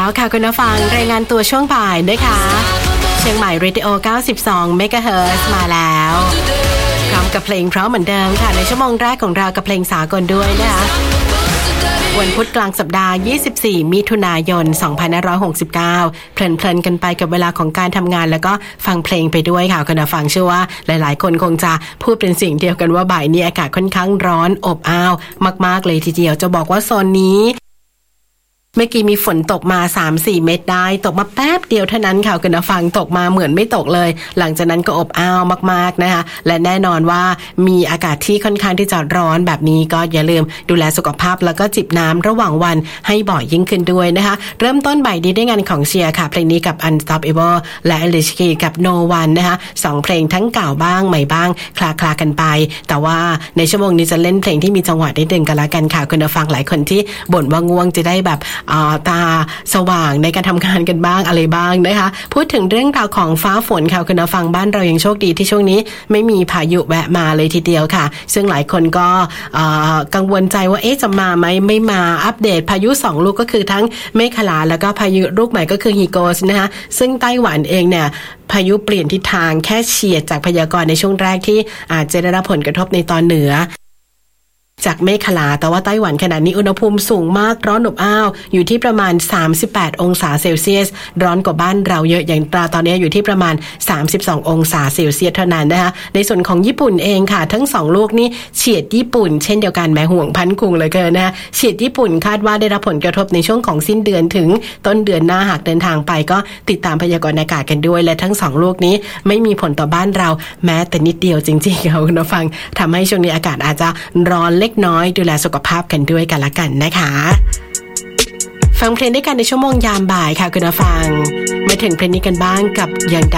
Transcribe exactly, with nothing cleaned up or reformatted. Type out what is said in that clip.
ค่ะคุณผู้ฟังรายงานตัวช่วงบ่ายนะคะเชียงใหม่เรดิโอเก้าสิบสองเมกะเฮิรตซ์มาแล้วพร้อมกับเพลงเพราะเหมือนเดิมค่ะในชั่วโมงแรกของเรากับเพลงสากลด้วยนะคะวันพุธกลางสัปดาห์ยี่สิบสี่มิถุนายนสองพันห้าร้อยหกสิบเก้าเพลินๆกันไปกับเวลาของการทำงานแล้วก็ฟังเพลงไปด้วยค่ะคุณผู้ฟังเชื่อว่าหลายๆคนคงจะพูดเป็นสิ่งเดียวกันว่าบ่ายนี้อากาศค่อนข้างร้อนอบอ้าวมากๆเลยทีเดียวจะบอกว่าโซนนี้เมื่อกี้มีฝนตกมา สามถึงสี่ เม็ดได้ตกมาแป๊บเดียวเท่านั้นค่ะคุณผู้ฟังตกมาเหมือนไม่ตกเลยหลังจากนั้นก็อบอ้าวมากๆนะคะและแน่นอนว่ามีอากาศที่ค่อนข้างที่จะร้อนแบบนี้ก็อย่าลืมดูแลสุขภาพแล้วก็จิบน้ำระหว่างวันให้บ่อยยิ่งขึ้นด้วยนะคะเริ่มต้นบ่ายนี้ด้วยงานของเชียร์ค่ะเพลงนี้กับ Unstoppable และ Alicia Keys กับ No One นะคะสองเพลงทั้งเก่าบ้างใหม่บ้างคลาคลากันไปแต่ว่าในชั่วโมงนี้จะเล่นเพลงที่มีจังหวะนิดนึงกันละกันค่ะคุณผู้ฟังหลายคนที่บ่นว่าง่วงจะได้แบบตาสว่างในการทำงานกันบ้างอะไรบ้างนะคะพูดถึงเรื่องราวของฟ้าฝนค่ะคุณผู้ฟังบ้านเรายังโชคดีที่ช่วงนี้ไม่มีพายุแวะมาเลยทีเดียวค่ะซึ่งหลายคนก็กังวลใจว่าเอ๊ะจะมาไหมไม่มาอัปเดตพายุสองลูกก็คือทั้งเมฆขลาแล้วก็พายุลูกใหม่ก็คือฮีโกสนะคะซึ่งไต้หวันเองเนี่ยพายุเปลี่ยนทิศทางแค่เฉียดจากพยากรณ์ในช่วงแรกที่อาจจะได้รับผลกระทบในตอนเหนือจากเมฆขลาแต่ว่าไต้หวันขณะนี้อุณหภูมิสูงมากร้อนอบอ้าวอยู่ที่ประมาณสามสิบแปดองศาเซลเซียสร้อนกว่าบ้านเราเยอะอย่างตราตอนนี้อยู่ที่ประมาณสามสิบสององศาเซลเซียสเท่านั้นนะคะในส่วนของญี่ปุ่นเองค่ะทั้งสองลูกนี้เฉียดญี่ปุ่นเช่นเดียวกันแม้ห่วงพันคุงเลยเกินนะคะเฉียดญี่ปุ่นคาดว่าได้รับผลกระทบในช่วงของสิ้นเดือนถึงต้นเดือนหน้าหากเดินทางไปก็ติดตามพยากรณ์อากาศกันด้วยและทั้งสองลูกนี้ไม่มีผลต่อบ้านเราแม้แต่นิดเดียวจริงๆค่ะคุณผู้ฟังทำให้ช่วงนี้อากาศอาจจะร้อนเล็กน้อยดูแลสุขภาพกันด้วยกันละกันนะคะฟังเพลงด้วยกันในชั่วโมงยามบ่ายค่ะคุณผู้ฟังมาถึงเพลงนี้กันบ้างกับอย่าง